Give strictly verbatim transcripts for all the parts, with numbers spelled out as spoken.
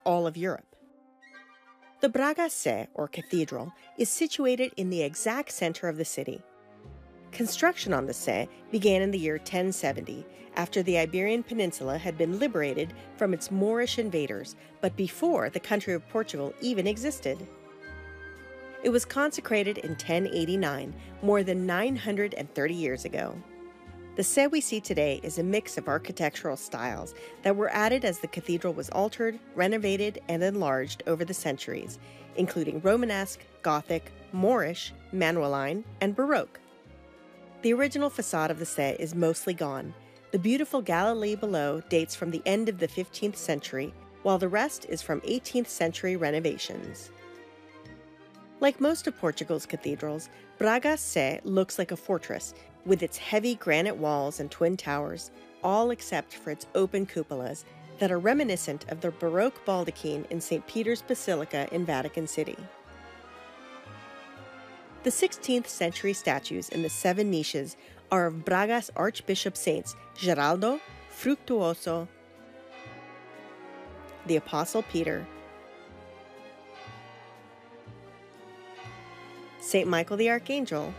all of Europe. The Braga Sé, or cathedral, is situated in the exact center of the city. Construction on the Sé began in the year ten seventy, after the Iberian Peninsula had been liberated from its Moorish invaders, but before the country of Portugal even existed. It was consecrated in ten eighty-nine, more than nine hundred thirty years ago. The Sé we see today is a mix of architectural styles that were added as the cathedral was altered, renovated, and enlarged over the centuries, including Romanesque, Gothic, Moorish, Manueline, and Baroque. The original facade of the Sé is mostly gone. The beautiful Galilee below dates from the end of the fifteenth century, while the rest is from eighteenth century renovations. Like most of Portugal's cathedrals, Braga Sé looks like a fortress, with its heavy granite walls and twin towers, all except for its open cupolas that are reminiscent of the Baroque baldachin in Saint Peter's Basilica in Vatican City. The sixteenth century statues in the seven niches are of Braga's Archbishop Saints Geraldo, Fructuoso, the Apostle Peter, Saint Michael the Archangel,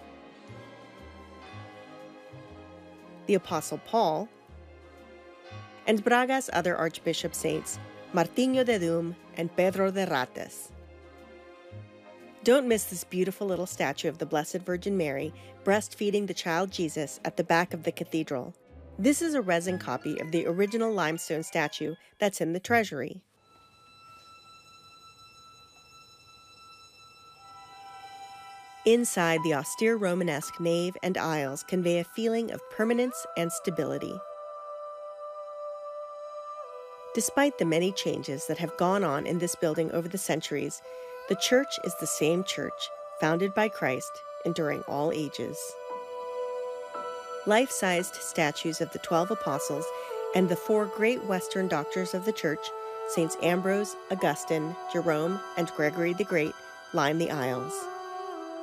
the Apostle Paul, and Braga's other Archbishop saints, Martinho de Doom and Pedro de Rates. Don't miss this beautiful little statue of the Blessed Virgin Mary breastfeeding the child Jesus at the back of the cathedral. This is a resin copy of the original limestone statue that's in the treasury. Inside, the austere Romanesque nave and aisles convey a feeling of permanence and stability. Despite the many changes that have gone on in this building over the centuries, the church is the same church, founded by Christ, enduring all ages. Life-sized statues of the twelve apostles and the four great Western doctors of the church, Saints Ambrose, Augustine, Jerome, and Gregory the Great, line the aisles.